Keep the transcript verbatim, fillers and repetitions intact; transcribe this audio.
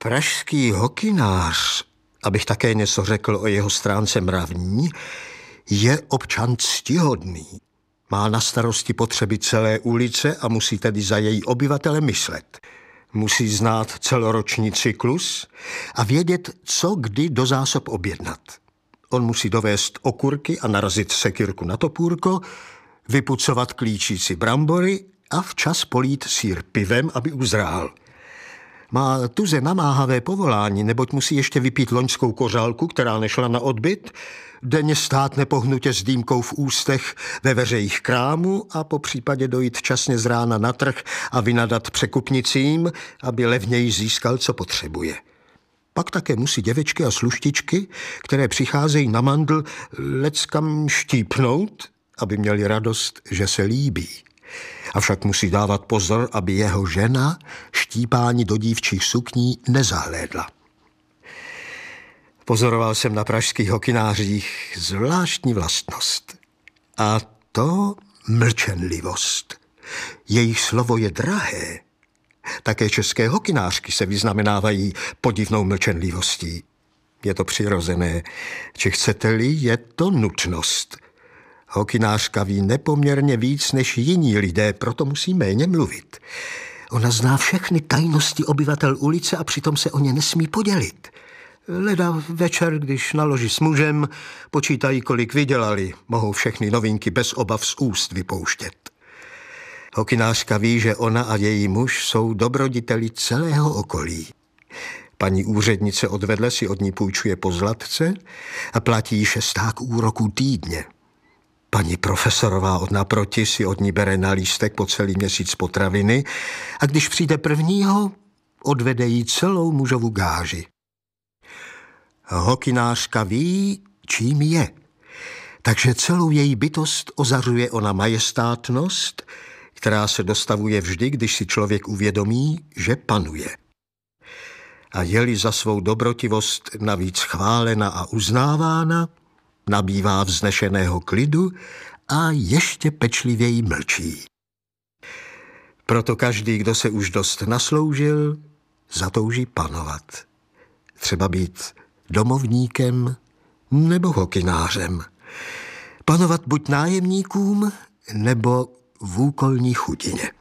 Pražský hokynář, abych také něco řekl o jeho stránce mravní, je občan ctihodný. Má na starosti potřeby celé ulice a musí tedy za její obyvatele myslet. Musí znát celoroční cyklus a vědět, co kdy do zásob objednat. On musí dovést okurky a narazit sekyrku na topůrko, vypucovat klíčíci brambory a včas polít sýr pivem, aby uzrál. Má tuze namáhavé povolání, neboť musí ještě vypít loňskou kořálku, která nešla na odbyt, denně stát nepohnutě s dýmkou v ústech ve veřejích krámu a po případě dojít časně z rána na trh a vynadat překupnicím, aby levněji získal, co potřebuje. Pak také musí děvečky a sluštičky, které přicházejí na mandl, leckam štípnout, aby měli radost, že se líbí. Avšak musí dávat pozor, aby jeho žena štípání do dívčích sukní nezahlédla. Pozoroval jsem na pražských hokynářích zvláštní vlastnost. A to mlčenlivost. Jejich slovo je drahé. Také české hokynářky se vyznamenávají podivnou mlčenlivostí. Je to přirozené. Či chcete-li, je to nutnost. Hokynářka ví nepoměrně víc než jiní lidé, proto musí méně mluvit. Ona zná všechny tajnosti obyvatel ulice a přitom se o ně nesmí podělit. Leda večer, když naloží s mužem, počítají, kolik vydělali, mohou všechny novinky bez obav z úst vypouštět. Hokynářka ví, že ona a její muž jsou dobroditeli celého okolí. Paní úřednice odvedle si od ní půjčuje po zlatce a platí šesták úroků týdně. Paní profesorová od naproti si od ní bere na lístek po celý měsíc potraviny a když přijde prvního, odvede jí celou mužovu gáži. Hokynářka ví, čím je, takže celou její bytost ozařuje ona majestátnost, která se dostavuje vždy, když si člověk uvědomí, že panuje. A je-li za svou dobrotivost navíc chválena a uznávána, nabývá vznešeného klidu a ještě pečlivěji mlčí. Proto každý, kdo se už dost nasloužil, zatouží panovat. Třeba být domovníkem nebo hokynářem. Panovat buď nájemníkům, nebo v úkolní chudině.